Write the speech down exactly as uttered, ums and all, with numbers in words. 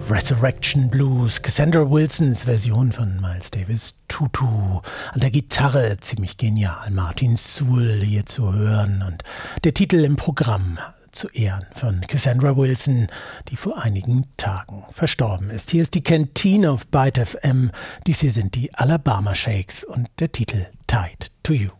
Resurrection Blues, Cassandra Wilsons Version von Miles Davis Tutu. An der Gitarre ziemlich genial, Martin Sewell hier zu hören und der Titel im Programm zu Ehren von Cassandra Wilson, die vor einigen Tagen verstorben ist. Hier ist die Kantine auf Byte F M, dies hier sind die Alabama Shakes und der Titel Tied to You.